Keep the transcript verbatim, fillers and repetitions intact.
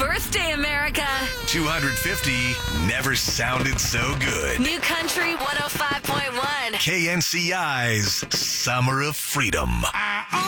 birthday, America. two hundred fifty never sounded so good. New Country one oh five point one. K N C I's Summer of Freedom.